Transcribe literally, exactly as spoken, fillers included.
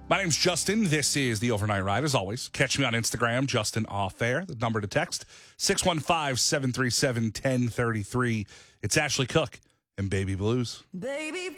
My name's Justin. This is The Overnight Ride. As always, catch me on Instagram, Justin Off Air. The number to text, six one five, seven three seven, one zero three three. It's Ashley Cook and Baby Blues. Baby,